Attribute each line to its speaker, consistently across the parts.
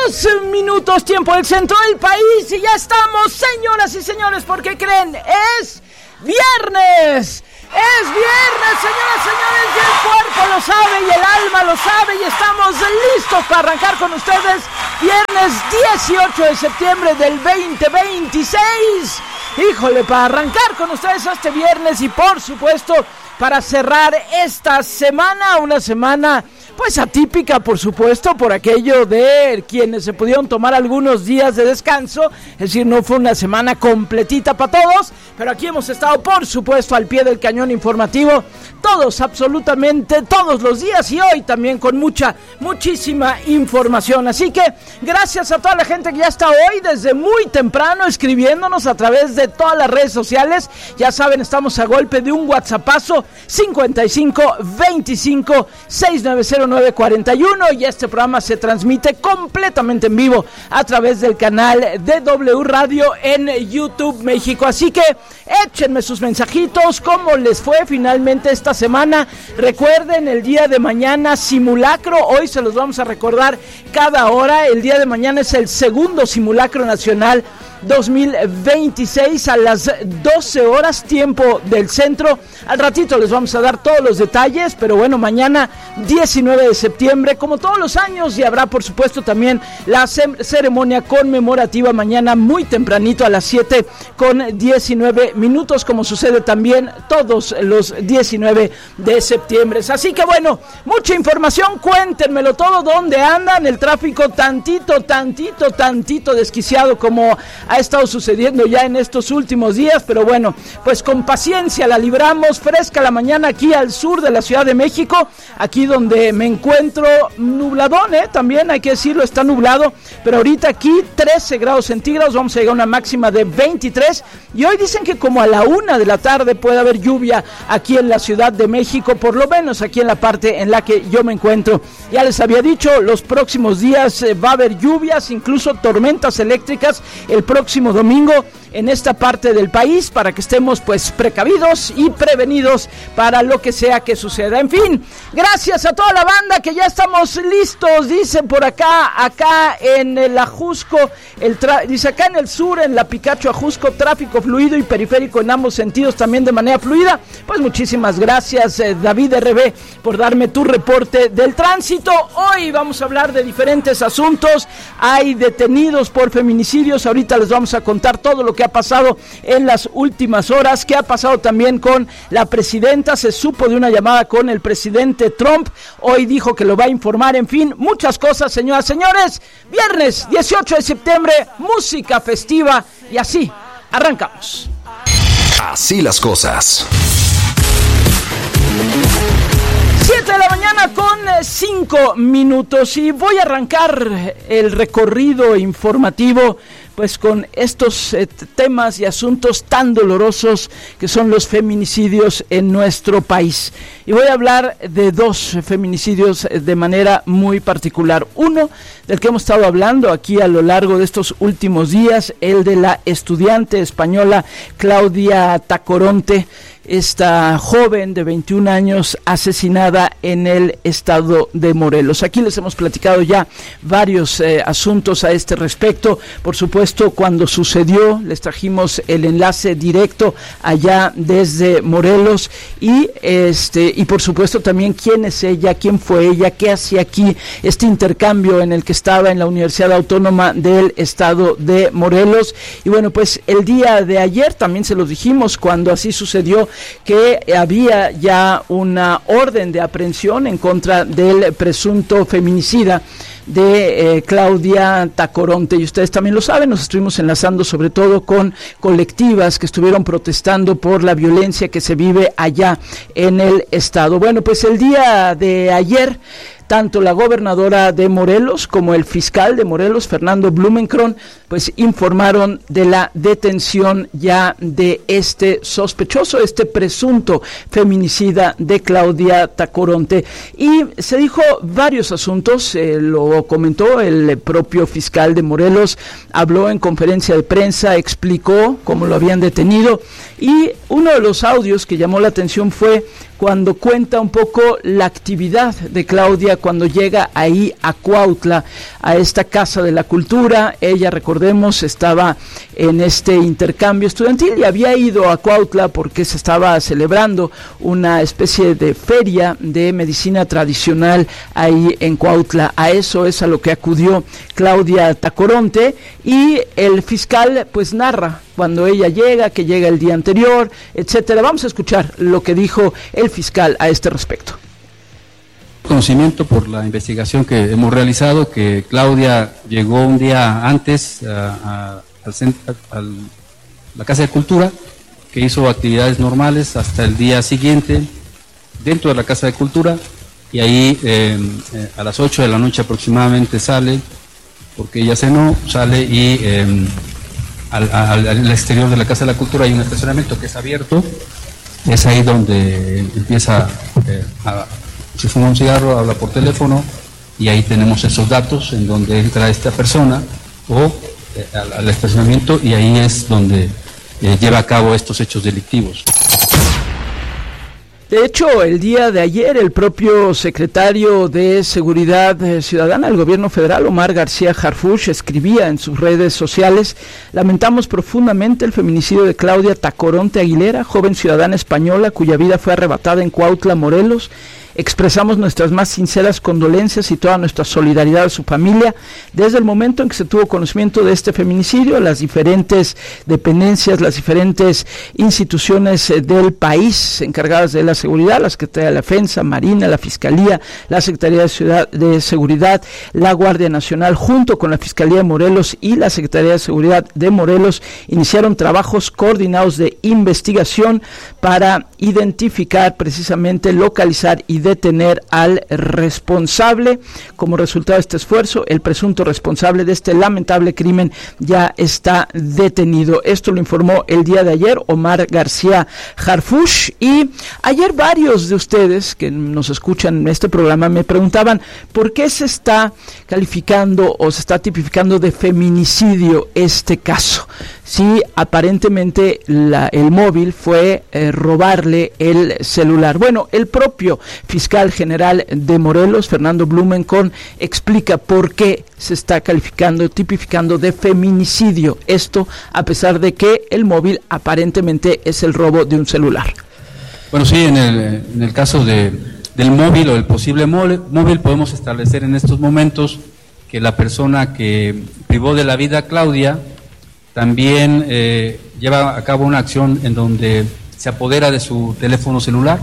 Speaker 1: minutos, tiempo del centro del país, y ya estamos, señoras y señores, porque creen, es viernes. Es viernes, señoras y señores, y el cuerpo lo sabe y el alma lo sabe, y estamos listos para arrancar con ustedes. Viernes 18 de septiembre del 2026. Híjole, para arrancar con ustedes este viernes y por supuesto para cerrar esta semana, una semana pues atípica, por supuesto, por aquello de quienes se pudieron tomar algunos días de descanso, es decir, no fue una semana completita para todos, pero aquí hemos estado, por supuesto, al pie del cañón informativo, todos, absolutamente todos los días, y hoy también con muchísima información. Así que gracias a toda la gente que ya está hoy desde muy temprano escribiéndonos a través de todas las redes sociales. Ya saben, estamos a golpe de un WhatsAppazo 55 25 690 941, y este programa se transmite completamente en vivo a través del canal de W Radio en YouTube México. Así que échenme sus mensajitos, cómo les fue finalmente esta semana. Recuerden, el día de mañana simulacro, hoy se los vamos a recordar cada hora. El día de mañana es el segundo simulacro nacional 2026 a las 12 horas tiempo del centro. Al ratito les vamos a dar todos los detalles, pero bueno, mañana 19 de septiembre, como todos los años, y habrá por supuesto también la ceremonia conmemorativa mañana muy tempranito a las 7:19, como sucede también todos los 19 de septiembre. Así que bueno, mucha información, cuéntenmelo todo, dónde andan, el tráfico tantito desquiciado como ha estado sucediendo ya en estos últimos días, pero bueno, pues con paciencia la libramos. Fresca la mañana aquí al sur de la Ciudad de México, aquí donde me encuentro, nubladón, también hay que decirlo, está nublado, pero ahorita aquí 13 grados centígrados, vamos a llegar a una máxima de 23, y hoy dicen que como a la 1 de la tarde puede haber lluvia aquí en la Ciudad de México, por lo menos aquí en la parte en la que yo me encuentro. Ya les había dicho, los próximos días va a haber lluvias, incluso tormentas eléctricas el próximo domingo en esta parte del país, para que estemos pues precavidos y prevenidos para lo que sea que suceda. En fin, gracias a toda la banda que ya estamos listos, dicen por acá en el Ajusco, dice acá en el sur, en la Picacho Ajusco, tráfico fluido y periférico en ambos sentidos también de manera fluida. Pues muchísimas gracias, David RB, por darme tu reporte del tránsito. Hoy vamos a hablar de diferentes asuntos. Hay detenidos por feminicidios, ahorita les vamos a contar todo lo que ha pasado en las últimas horas. ¿Qué ha pasado también con la presidenta? Se supo de una llamada con el presidente Trump, hoy dijo que lo va a informar. En fin, muchas cosas, señoras y señores. Viernes 18 de septiembre, música festiva, y así arrancamos.
Speaker 2: Así las cosas.
Speaker 1: 7 de la mañana con 5 minutos, y voy a arrancar el recorrido informativo pues con estos temas y asuntos tan dolorosos que son los feminicidios en nuestro país. Y voy a hablar de dos feminicidios de manera muy particular. Uno, del que hemos estado hablando aquí a lo largo de estos últimos días, el de la estudiante española Claudia Tacoronte, esta joven de 21 años asesinada en el estado de Morelos. Aquí les hemos platicado ya varios asuntos a este respecto. Por supuesto, cuando sucedió, les trajimos el enlace directo allá desde Morelos, y por supuesto también quién es ella, quién fue ella, qué hacía aquí, este intercambio en el que estaba en la Universidad Autónoma del estado de Morelos. Y bueno, pues el día de ayer también se los dijimos, cuando así sucedió, que había ya una orden de aprehensión en contra del presunto feminicida de Claudia Tacoronte, y ustedes también lo saben, nos estuvimos enlazando sobre todo con colectivas que estuvieron protestando por la violencia que se vive allá en el estado. Bueno, pues el día de ayer, tanto la gobernadora de Morelos como el fiscal de Morelos, Fernando Blumenkron, pues informaron de la detención ya de este sospechoso, este presunto feminicida de Claudia Tacoronte. Y se dijo varios asuntos, lo comentó el propio fiscal de Morelos, habló en conferencia de prensa, explicó cómo lo habían detenido, y uno de los audios que llamó la atención fue cuando cuenta un poco la actividad de Claudia cuando llega ahí a Cuautla, a esta Casa de la Cultura. Ella, recordemos, estaba en este intercambio estudiantil y había ido a Cuautla porque se estaba celebrando una especie de feria de medicina tradicional ahí en Cuautla. A eso es a lo que acudió Claudia Tacoronte, y el fiscal pues narra cuando ella llega, que llega el día anterior, etcétera. Vamos a escuchar lo que dijo el fiscal a este respecto.
Speaker 3: Conocimiento por la investigación que hemos realizado que Claudia llegó un día antes a la Casa de Cultura, que hizo actividades normales hasta el día siguiente dentro de la Casa de Cultura, y ahí a las 8 de la noche aproximadamente sale, porque ella cenó, sale y al exterior de la Casa de la Cultura hay un estacionamiento que es abierto. Es ahí donde empieza se fuma un cigarro, habla por teléfono, y ahí tenemos esos datos en donde entra esta persona al estacionamiento, y ahí es donde lleva a cabo estos hechos delictivos.
Speaker 1: De hecho, el día de ayer, el propio secretario de Seguridad Ciudadana del Gobierno Federal, Omar García Harfuch, escribía en sus redes sociales: lamentamos profundamente el feminicidio de Claudia Tacoronte Aguilera, joven ciudadana española cuya vida fue arrebatada en Cuautla, Morelos. Expresamos nuestras más sinceras condolencias y toda nuestra solidaridad a su familia. Desde el momento en que se tuvo conocimiento de este feminicidio, las diferentes dependencias, las diferentes instituciones del país encargadas de la seguridad, la Secretaría de la Defensa, Marina, la Fiscalía, la Secretaría de Seguridad, la Guardia Nacional, junto con la Fiscalía de Morelos y la Secretaría de Seguridad de Morelos, iniciaron trabajos coordinados de investigación para identificar, precisamente localizar y detener al responsable. Como resultado de este esfuerzo, el presunto responsable de este lamentable crimen ya está detenido. Esto lo informó el día de ayer Omar García Harfuch, y ayer varios de ustedes que nos escuchan en este programa me preguntaban por qué se está calificando o se está tipificando de feminicidio este caso. Sí, aparentemente el móvil fue robarle el celular. Bueno, el propio fiscal general de Morelos, Fernando Blumenkon, explica por qué se está tipificando de feminicidio. Esto a pesar de que el móvil aparentemente es el robo de un celular.
Speaker 3: Bueno, sí, en el caso del móvil o del posible móvil, podemos establecer en estos momentos que la persona que privó de la vida a Claudia también lleva a cabo una acción en donde se apodera de su teléfono celular,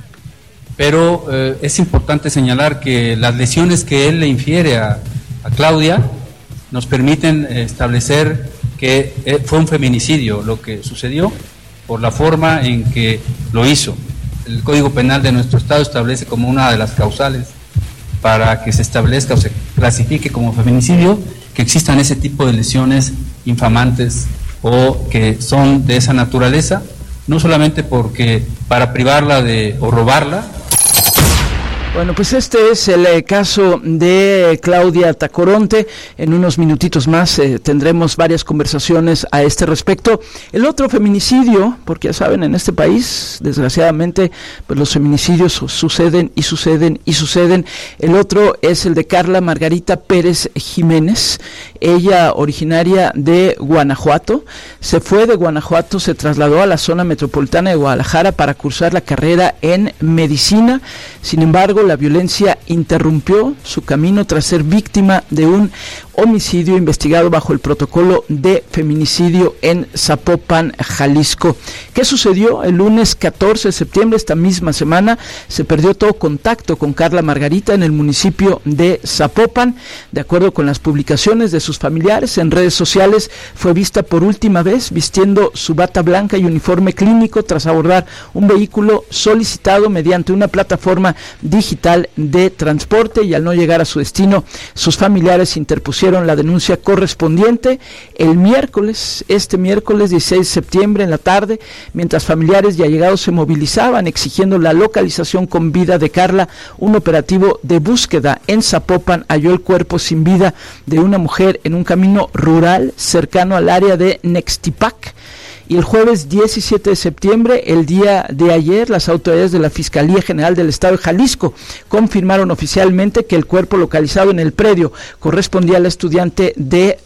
Speaker 3: pero es importante señalar que las lesiones que él le infiere a Claudia nos permiten establecer que fue un feminicidio lo que sucedió por la forma en que lo hizo. El Código Penal de nuestro Estado establece como una de las causales para que se establezca o se clasifique como feminicidio que existan ese tipo de lesiones infamantes o que son de esa naturaleza, no solamente porque para privarla o robarla.
Speaker 1: Bueno, pues este es el caso de Claudia Tacoronte. En unos minutitos más tendremos varias conversaciones a este respecto. El otro feminicidio, porque ya saben, en este país, desgraciadamente, pues los feminicidios suceden y suceden y suceden. El otro es el de Carla Margarita Pérez Jiménez. Ella, originaria de Guanajuato, se fue de Guanajuato, se trasladó a la zona metropolitana de Guadalajara para cursar la carrera en medicina. Sin embargo, la violencia interrumpió su camino tras ser víctima de un homicidio investigado bajo el protocolo de feminicidio en Zapopan, Jalisco. ¿Qué sucedió? El lunes 14 de septiembre, esta misma semana, se perdió todo contacto con Carla Margarita en el municipio de Zapopan. De acuerdo con las publicaciones de sus familiares en redes sociales, fue vista por última vez vistiendo su bata blanca y uniforme clínico tras abordar un vehículo solicitado mediante una plataforma digital de transporte, y al no llegar a su destino, sus familiares interpusieron la denuncia correspondiente el miércoles, este miércoles 16 de septiembre en la tarde, mientras familiares y allegados se movilizaban exigiendo la localización con vida de Carla. Un operativo de búsqueda en Zapopan halló el cuerpo sin vida de una mujer en un camino rural cercano al área de Nextipac. Y el jueves 17 de septiembre, el día de ayer, las autoridades de la Fiscalía General del Estado de Jalisco confirmaron oficialmente que el cuerpo localizado en el predio correspondía al estudiante de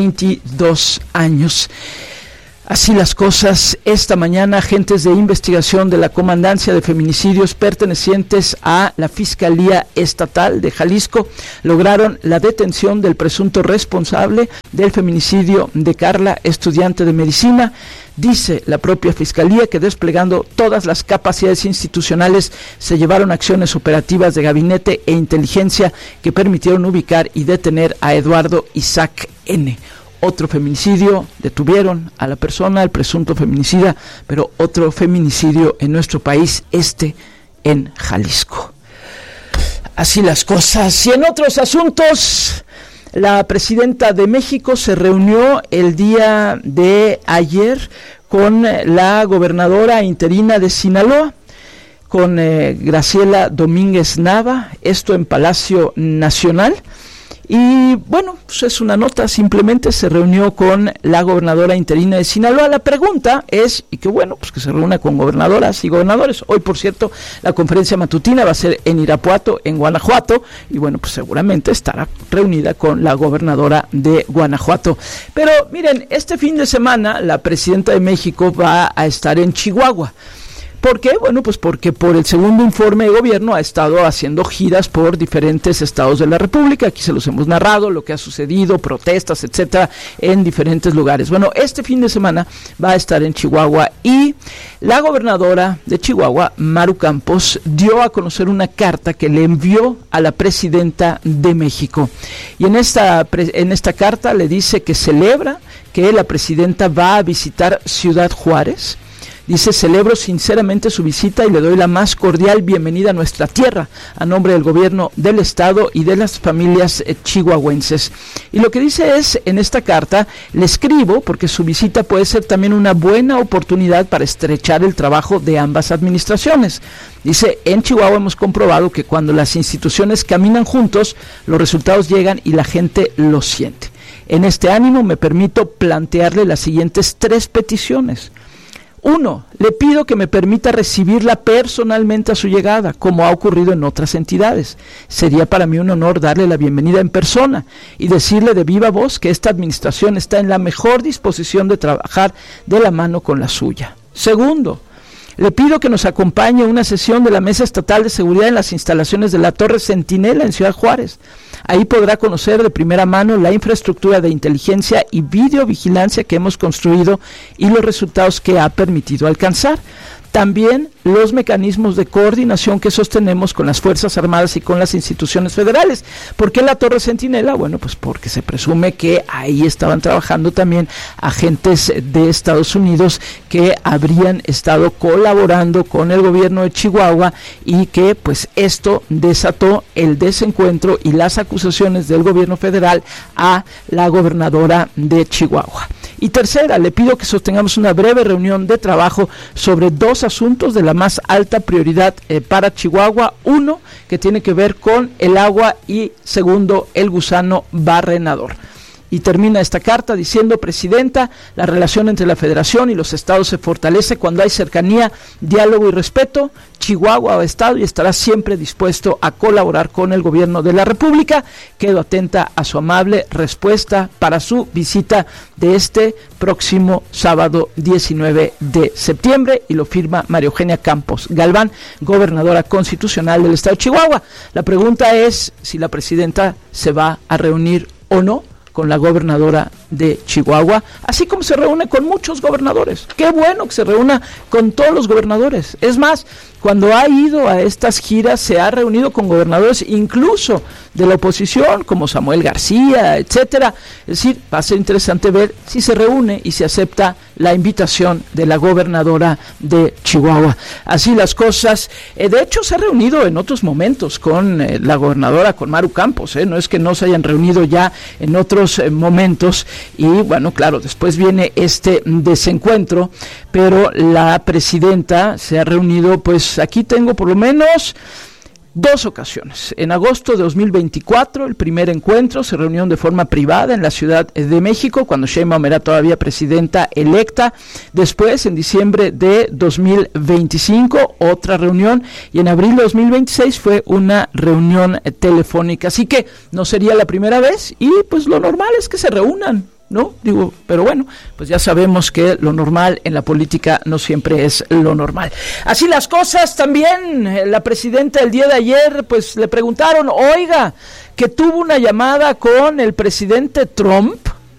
Speaker 1: 22 años. Así las cosas, esta mañana agentes de investigación de la Comandancia de Feminicidios pertenecientes a la Fiscalía Estatal de Jalisco lograron la detención del presunto responsable del feminicidio de Carla, estudiante de medicina. Dice la propia Fiscalía que desplegando todas las capacidades institucionales se llevaron acciones operativas de gabinete e inteligencia que permitieron ubicar y detener a Eduardo Isaac N. Otro feminicidio, detuvieron a la persona, el presunto feminicida, pero otro feminicidio en nuestro país, en Jalisco. Así las cosas. Y en otros asuntos, la presidenta de México se reunió el día de ayer con la gobernadora interina de Sinaloa, con Graciela Domínguez Nava, esto en Palacio Nacional. Y bueno, pues es una nota, simplemente se reunió con la gobernadora interina de Sinaloa. La pregunta es, y qué bueno, pues que se reúna con gobernadoras y gobernadores. Hoy, por cierto, la conferencia matutina va a ser en Irapuato, en Guanajuato, y bueno, pues seguramente estará reunida con la gobernadora de Guanajuato. Pero miren, este fin de semana la presidenta de México va a estar en Chihuahua. ¿Por qué? Bueno, pues porque por el segundo informe de gobierno ha estado haciendo giras por diferentes estados de la República. Aquí se los hemos narrado, lo que ha sucedido, protestas, etcétera, en diferentes lugares. Bueno, este fin de semana va a estar en Chihuahua y la gobernadora de Chihuahua, Maru Campos, dio a conocer una carta que le envió a la presidenta de México. Y en esta carta le dice que celebra que la presidenta va a visitar Ciudad Juárez. Dice, celebro sinceramente su visita y le doy la más cordial bienvenida a nuestra tierra, a nombre del gobierno del estado y de las familias chihuahuenses. Y lo que dice es, en esta carta, le escribo porque su visita puede ser también una buena oportunidad para estrechar el trabajo de ambas administraciones. Dice, en Chihuahua hemos comprobado que cuando las instituciones caminan juntos, los resultados llegan y la gente los siente. En este ánimo me permito plantearle las siguientes 3 peticiones. 1. Le pido que me permita recibirla personalmente a su llegada, como ha ocurrido en otras entidades. Sería para mí un honor darle la bienvenida en persona y decirle de viva voz que esta administración está en la mejor disposición de trabajar de la mano con la suya. 2. Le pido que nos acompañe a una sesión de la Mesa Estatal de Seguridad en las instalaciones de la Torre Centinela en Ciudad Juárez. Ahí podrá conocer de primera mano la infraestructura de inteligencia y videovigilancia que hemos construido y los resultados que ha permitido alcanzar. También los mecanismos de coordinación que sostenemos con las Fuerzas Armadas y con las instituciones federales. ¿Por qué la Torre Centinela? Bueno, pues porque se presume que ahí estaban trabajando también agentes de Estados Unidos que habrían estado colaborando con el gobierno de Chihuahua y que pues esto desató el desencuentro y las acusaciones del gobierno federal a la gobernadora de Chihuahua. Y tercera, le pido que sostengamos una breve reunión de trabajo sobre 2 asuntos de la más alta prioridad para Chihuahua. 1, que tiene que ver con el agua y 2, el gusano barrenador. Y termina esta carta diciendo, presidenta, la relación entre la federación y los estados se fortalece cuando hay cercanía, diálogo y respeto. Chihuahua ha estado y estará siempre dispuesto a colaborar con el gobierno de la República. Quedo atenta a su amable respuesta para su visita de este próximo sábado 19 de septiembre y lo firma María Eugenia Campos Galván, gobernadora constitucional del estado de Chihuahua. La pregunta es si la presidenta se va a reunir o no con la gobernadora de Chihuahua, así como se reúne con muchos gobernadores. Qué bueno que se reúna con todos los gobernadores. Es más, cuando ha ido a estas giras se ha reunido con gobernadores incluso de la oposición, como Samuel García, etcétera. Es decir, va a ser interesante ver si se reúne y se acepta la invitación de la gobernadora de Chihuahua. Así las cosas. De hecho, se ha reunido en otros momentos con la gobernadora, con Maru Campos. No es que no se hayan reunido ya en otros momentos. Y bueno, claro, después viene este desencuentro, pero la presidenta se ha reunido, pues aquí tengo por lo menos 2 ocasiones. En agosto de 2024, el primer encuentro se reunió de forma privada en la Ciudad de México, cuando Sheinbaum era todavía presidenta electa. Después, en diciembre de 2025, otra reunión, y en abril de 2026 fue una reunión telefónica. Así que no sería la primera vez, y pues lo normal es que se reúnan, ¿no? Pero bueno, pues ya sabemos que lo normal en la política no siempre es lo normal. Así las cosas. También la presidenta el día de ayer, pues le preguntaron, oiga, que tuvo una llamada con el presidente Trump,